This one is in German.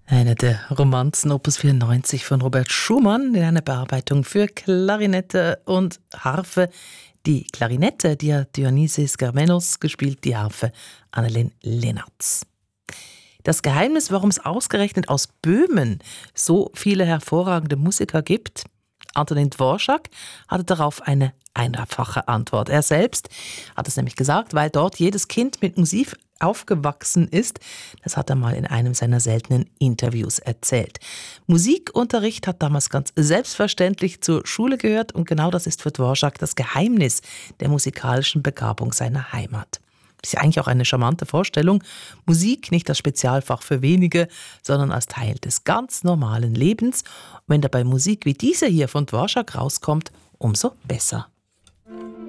Eine der Romanzen Opus 94 von Robert Schumann in einer Bearbeitung für Klarinette und Harfe. Die Klarinette, die hat Dionysis Germenos gespielt, die Harfe Annelien Lennartz. Das Geheimnis, warum es ausgerechnet aus Böhmen so viele hervorragende Musiker gibt? Antonín Dvořák hatte darauf eine einfache Antwort. Er selbst hat es nämlich gesagt, weil dort jedes Kind mit Musik aufgewachsen ist. Das hat er mal in einem seiner seltenen Interviews erzählt. Musikunterricht hat damals ganz selbstverständlich zur Schule gehört und genau das ist für Dvořák das Geheimnis der musikalischen Begabung seiner Heimat. Das ist ja eigentlich auch eine charmante Vorstellung. Musik nicht als Spezialfach für wenige, sondern als Teil des ganz normalen Lebens. Und wenn dabei Musik wie diese hier von Dvořák rauskommt, umso besser.